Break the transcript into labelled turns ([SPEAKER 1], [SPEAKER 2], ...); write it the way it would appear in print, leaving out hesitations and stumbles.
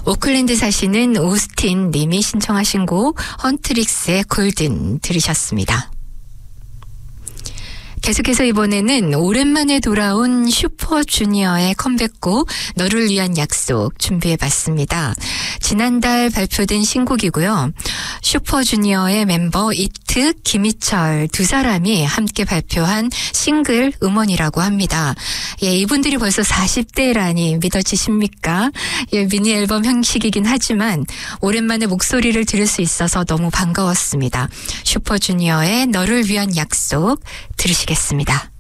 [SPEAKER 1] 오클랜드 사시는 오스틴 님이 신청하신 곡 헌트릭스의 골든 들으셨습니다. 계속해서 이번에는 오랜만에 돌아온 슈퍼주니어의 컴백곡 너를 위한 약속 준비해봤습니다. 지난달 발표된 신곡이고요. 슈퍼주니어의 멤버 이트, 김희철 두 사람이 함께 발표한 싱글 음원이라고 합니다. 예, 이분들이 벌써 40대라니 믿어지십니까? 예, 미니 앨범 형식이긴 하지만 오랜만에 목소리를 들을 수 있어서 너무 반가웠습니다. 슈퍼주니어의 너를 위한 약속 들으시겠습니다.